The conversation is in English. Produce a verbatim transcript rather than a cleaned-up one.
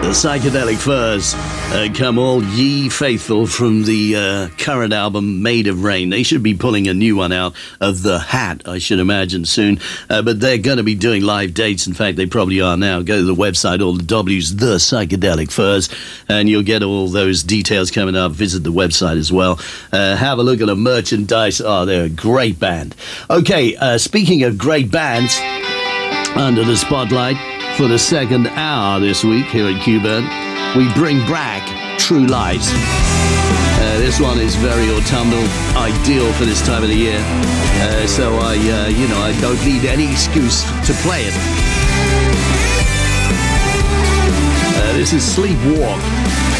The Psychedelic Furs. Uh, come all ye faithful from the uh, current album Made of Rain. They should be pulling a new one out of The Hat, I should imagine, soon. Uh, but they're going to be doing live dates. In fact, they probably are now. Go to the website, all the W's, The Psychedelic Furs, and you'll get all those details coming up. Visit the website as well. Uh, have a look at the merchandise. Oh, they're a great band. Okay, uh, speaking of great bands, under the spotlight for the second hour this week here at Q-Burn, we bring back True Lies. Uh, this one is very autumnal, ideal for this time of the year. Uh, so I, uh, you know, I don't need any excuse to play it. Uh, this is Sleepwalk.